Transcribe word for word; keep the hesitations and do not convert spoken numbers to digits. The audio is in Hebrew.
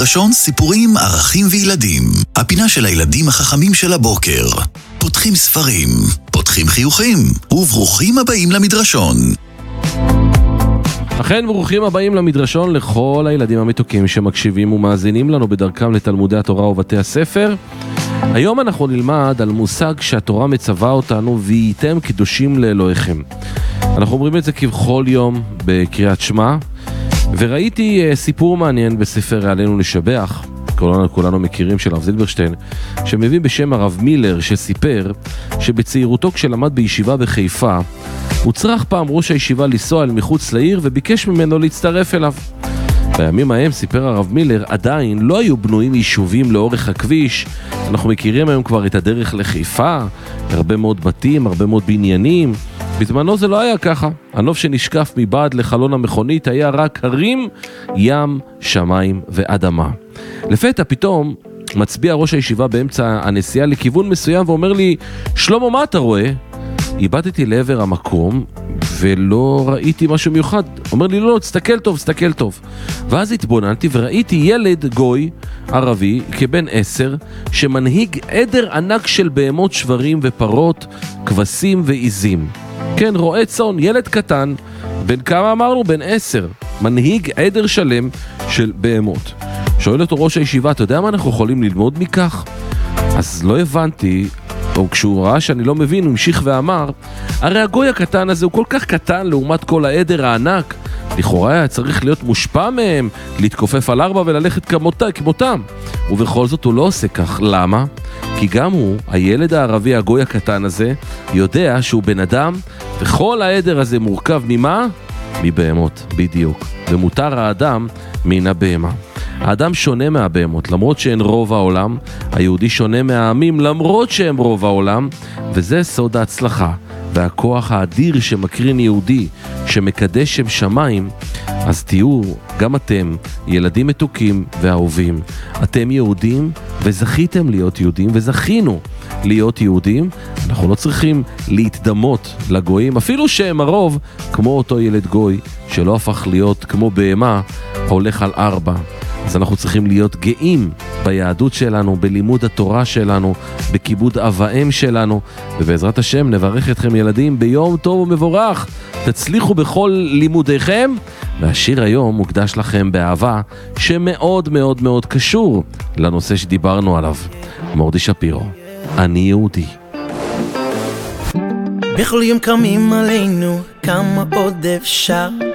המדרשון סיפורים, ערכים וילדים. הפינה של הילדים החכמים של הבוקר. פותחים ספרים, פותחים חיוכים, וברוכים הבאים למדרשון. אכן ברוכים הבאים למדרשון לכל הילדים המתוקים שמקשיבים ומאזינים לנו בדרכם לתלמודי התורה ובתי הספר. היום אנחנו נלמד על מושג שהתורה מצווה אותנו, והייתם קדושים לאלוהיכם. אנחנו אומרים את זה כבכל יום בקריאת שמע, וראיתי סיפור מעניין בספר עלינו לשבח, כולנו, כולנו מכירים, של הרב זילברשטיין, שמביא בשם הרב מילר, שסיפר שבצעירותו כשלמד בישיבה בחיפה, הוא צריך פעם ראש הישיבה לנסוע אל מחוץ לעיר וביקש ממנו להצטרף אליו. בימים ההם, סיפר הרב מילר, עדיין לא היו בנויים יישובים לאורך הכביש. אנחנו מכירים היום כבר את הדרך לחיפה, הרבה מאוד בתים, הרבה מאוד בניינים. בזמנו זה לא היה ככה. הנוף שנשקף מבעד לחלון המכונית היה רק הרים, ים, שמיים ואדמה. לפתע פתאום מצביע ראש הישיבה באמצע הנסיעה לכיוון מסוים ואומר לי, שלמה, מה אתה רואה? איבדתי לעבר המקום ולא ראיתי משהו מיוחד. אומר לי, לא, לא, תסתכל טוב, תסתכל טוב. ואז התבוננתי וראיתי ילד גוי ערבי כבן עשר שמנהיג עדר ענק של בהמות, שברים ופרות, כבשים ועיזים. כן, רועה צאן, ילד קטן, בן כמה אמרנו? בן עשר, מנהיג עדר שלם של בהמות. שואל אותו ראש הישיבה, אתה יודע מה אנחנו יכולים ללמוד מכך? אז לא הבנתי, או כשהוא ראה שאני לא מבין, הוא המשיך ואמר, הרי הגוי הקטן הזה הוא כל כך קטן לעומת כל העדר הענק, לכאורה היה צריך להיות מושפע מהם, להתכופף על ארבע וללכת כמותה, כמותם. ובכל זאת הוא לא עושה כך. למה? כי גם הוא, הילד הערבי, הגוי הקטן הזה, יודע שהוא בן אדם, וכל העדר הזה מורכב ממה? מבהמות, בדיוק. ומותר האדם מן הבהמה. האדם שונה מהבהמות, למרות שהן רוב העולם. היהודי שונה מהעמים, למרות שהם רוב העולם. וזה סוד ההצלחה והכוח האדיר שמקרין יהודי, שמקדש שם שמיים. אז תהיו גם אתם ילדים מתוקים ואהובים. אתם יהודים וזכיתם להיות יהודים, וזכינו להיות יהודים. אנחנו לא צריכים להתדמות לגויים, אפילו שהם הרוב, כמו אותו ילד גוי שלא הפך להיות כמו בהמה הולך על ארבע. אז אנחנו צריכים להיות גאים ביהדות שלנו, בלימוד התורה שלנו, בכיבוד אבאים שלנו, ובעזרת השם נברך אתכם ילדים ביום טוב ומבורך. תצליחו בכל לימודיכם, והשיר היום מוקדש לכם באהבה שמאוד מאוד מאוד קשור לנושא שדיברנו עליו. מורדי שפירו, אני יהודי. בכל יום קמים עלינו, כמה עוד אפשר